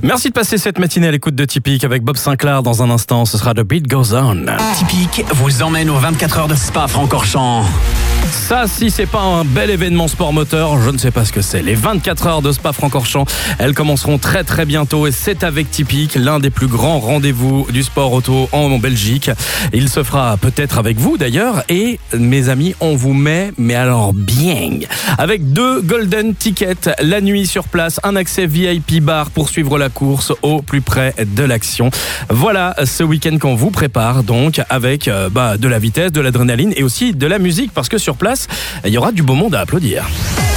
Merci de passer cette matinée à l'écoute de Typique avec Bob Sinclair. Dans un instant, ce sera The Beat Goes On. Typique vous emmène aux 24 heures de Spa-Francorchamps. Ça, si c'est pas un bel événement sport moteur, je ne sais pas ce que c'est. Les 24 heures de Spa-Francorchamps, elles commenceront très très bientôt et c'est avec Typique, l'un des plus grands rendez-vous du sport auto en Belgique. Il se fera peut-être avec vous d'ailleurs et mes amis, on vous met, mais alors bien, avec 2 golden tickets la nuit sur place, un accès VIP bar pour suivre la course au plus près de l'action. Voilà ce week-end qu'on vous prépare donc avec de la vitesse, de l'adrénaline et aussi de la musique parce que sur place, il y aura du beau monde à applaudir.